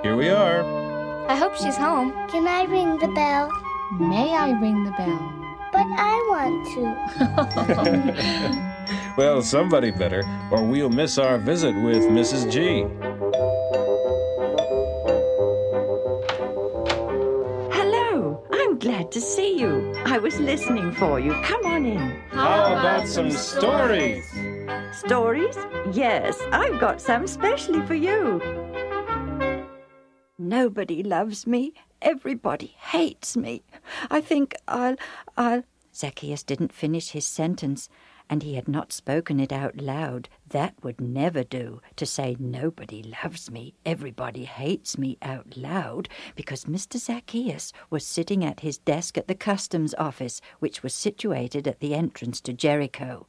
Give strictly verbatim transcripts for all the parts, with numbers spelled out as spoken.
Here we are. I hope she's home. Can I ring the bell? May I ring the bell? But I want to. Well, somebody better, or we'll miss our visit with Missus G. Hello. I'm glad to see you. I was listening for you. Come on in. How about some stories? Stories? Yes, I've got some specially for you. Nobody loves me. Everybody hates me. I think I'll... I'll... Zacchaeus didn't finish his sentence, and he had not spoken it out loud. That would never do, to say nobody loves me, everybody hates me out loud, because Mister Zacchaeus was sitting at his desk at the customs office, which was situated at the entrance to Jericho.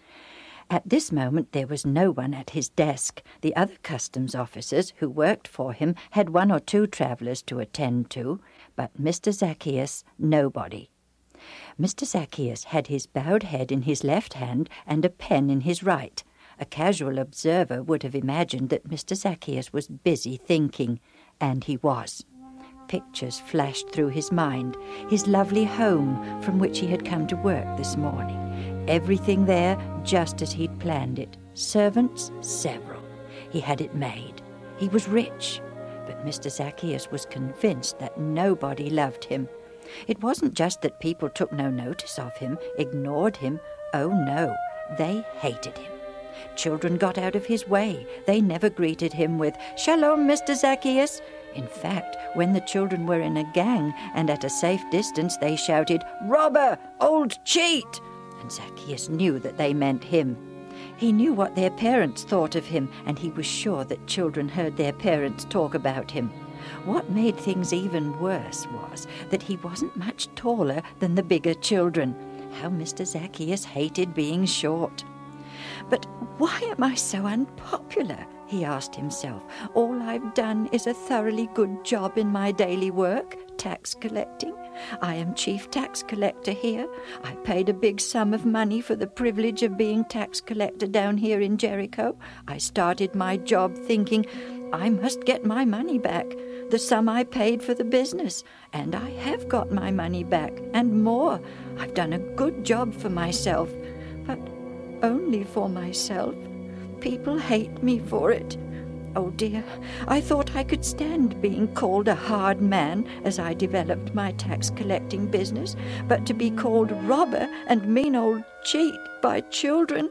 At this moment there was no one at his desk. The other customs officers who worked for him had one or two travellers to attend to, but Mister Zacchaeus, nobody. Mister Zacchaeus had his bowed head in his left hand and a pen in his right. A casual observer would have imagined that Mister Zacchaeus was busy thinking, and he was. Pictures flashed through his mind, his lovely home from which he had come to work this morning. Everything there just as he'd planned it. Servants, several. He had it made. He was rich. But Mister Zacchaeus was convinced that nobody loved him. It wasn't just that people took no notice of him, ignored him. Oh, no, they hated him. Children got out of his way. They never greeted him with, "Shalom, Mister Zacchaeus." In fact, when the children were in a gang and at a safe distance, they shouted, "Robber! Old cheat!" And Zacchaeus knew that they meant him. He knew what their parents thought of him, and he was sure that children heard their parents talk about him. What made things even worse was that he wasn't much taller than the bigger children. How Mister Zacchaeus hated being short. But why am I so unpopular? He asked himself. All I've done is a thoroughly good job in my daily work, tax collecting. I am chief tax collector here. I paid a big sum of money for the privilege of being tax collector down here in Jericho. I started my job thinking, I must get my money back, the sum I paid for the business. And I have got my money back, and more. I've done a good job for myself, but only for myself. People hate me for it. Oh dear, I thought I could stand being called a hard man as I developed my tax collecting business, but to be called robber and mean old cheat by children...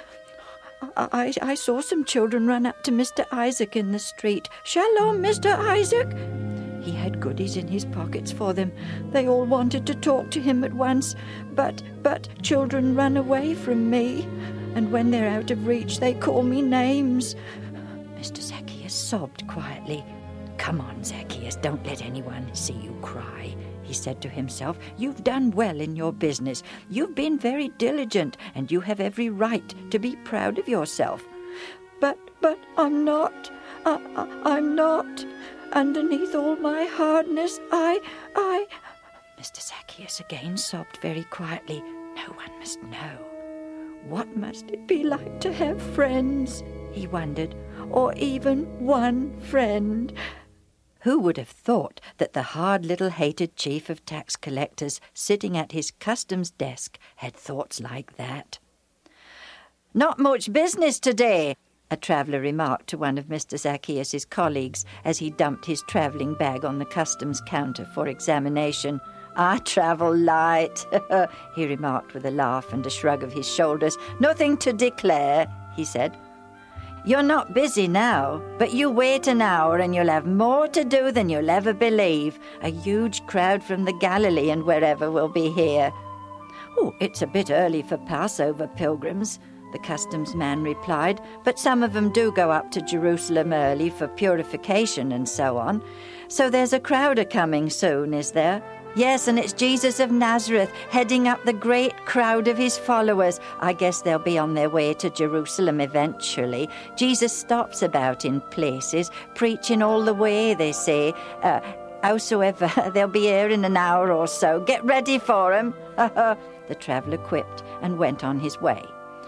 I, I saw some children run up to Mister Isaac in the street. "Shalom, Mister Isaac!" He had goodies in his pockets for them. They all wanted to talk to him at once, but, but children run away from me, and when they're out of reach, they call me names. Mister Zacchaeus sobbed quietly. "Come on, Zacchaeus, don't let anyone see you cry," he said to himself. "You've done well in your business. You've been very diligent, and you have every right to be proud of yourself. But, but I'm not. I, I, I'm not. Underneath all my hardness, I, I... Mister Zacchaeus again sobbed very quietly. No one must know. What must it be like to have friends, he wondered, or even one friend? Who would have thought that the hard little hated chief of tax collectors sitting at his customs desk had thoughts like that? "Not much business today," a traveller remarked to one of Mister Zacchaeus's colleagues as he dumped his travelling bag on the customs counter for examination. "I travel light," he remarked with a laugh and a shrug of his shoulders. "Nothing to declare," he said. "You're not busy now, but you wait an hour and you'll have more to do than you'll ever believe. A huge crowd from the Galilee and wherever will be here." "Oh, it's a bit early for Passover pilgrims," the customs man replied, "but some of them do go up to Jerusalem early for purification and so on. So there's a crowd a-coming soon, is there?" "Yes, and it's Jesus of Nazareth heading up the great crowd of his followers. I guess they'll be on their way to Jerusalem eventually. Jesus stops about in places, preaching all the way, they say. Uh, howsoever, they'll be here in an hour or so. Get ready for 'em," the traveller quipped and went on his way.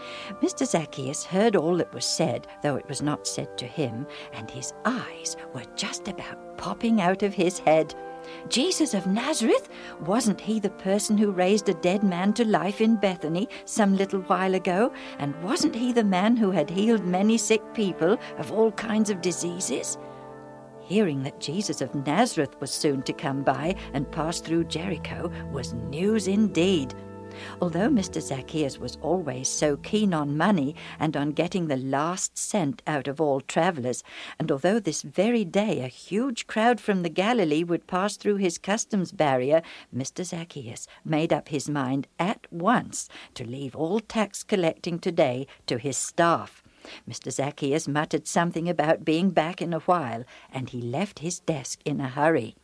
Mister Zacchaeus heard all that was said, though it was not said to him, and his eyes were just about popping out of his head. Jesus of Nazareth? Wasn't he the person who raised a dead man to life in Bethany some little while ago? And wasn't he the man who had healed many sick people of all kinds of diseases? Hearing that Jesus of Nazareth was soon to come by and pass through Jericho was news indeed. Although Mister Zacchaeus was always so keen on money and on getting the last cent out of all travellers, and although this very day a huge crowd from the Galilee would pass through his customs barrier, Mister Zacchaeus made up his mind at once to leave all tax collecting today to his staff. Mister Zacchaeus muttered something about being back in a while, and he left his desk in a hurry.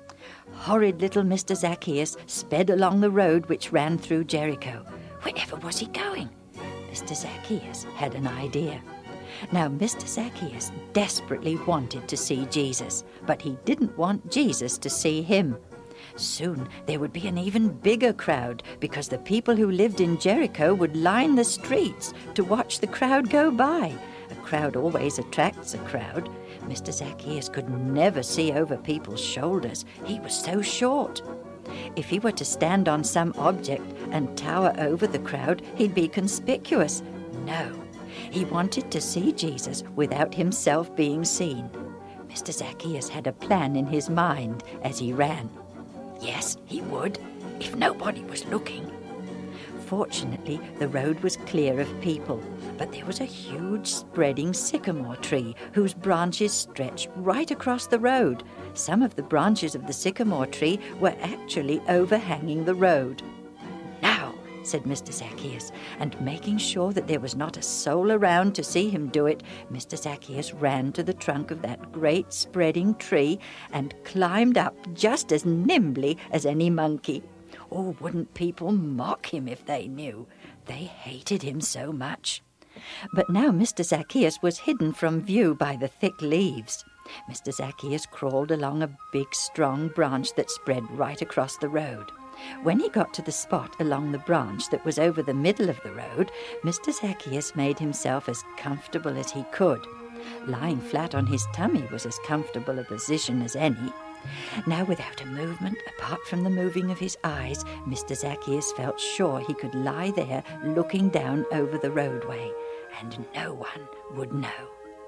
Horrid little Mister Zacchaeus sped along the road which ran through Jericho. Wherever was he going? Mister Zacchaeus had an idea. Now, Mister Zacchaeus desperately wanted to see Jesus, but he didn't want Jesus to see him. Soon there would be an even bigger crowd, because the people who lived in Jericho would line the streets to watch the crowd go by. A crowd always attracts a crowd. Mister Zacchaeus could never see over people's shoulders. He was so short. If he were to stand on some object and tower over the crowd, he'd be conspicuous. No, he wanted to see Jesus without himself being seen. Mister Zacchaeus had a plan in his mind as he ran. Yes, he would, if nobody was looking. Fortunately, the road was clear of people, but there was a huge spreading sycamore tree whose branches stretched right across the road. Some of the branches of the sycamore tree were actually overhanging the road. "Now," said Mister Zacchaeus, and making sure that there was not a soul around to see him do it, Mister Zacchaeus ran to the trunk of that great spreading tree and climbed up just as nimbly as any monkey. Oh, wouldn't people mock him if they knew? They hated him so much. But now Mister Zacchaeus was hidden from view by the thick leaves. Mister Zacchaeus crawled along a big, strong branch that spread right across the road. When he got to the spot along the branch that was over the middle of the road, Mister Zacchaeus made himself as comfortable as he could. Lying flat on his tummy was as comfortable a position as any. Now, without a movement, apart from the moving of his eyes, Mister Zacchaeus felt sure he could lie there looking down over the roadway, and no one would know.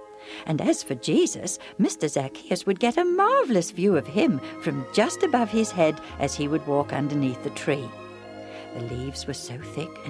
And as for Jesus, Mister Zacchaeus would get a marvellous view of him from just above his head as he would walk underneath the tree. The leaves were so thick and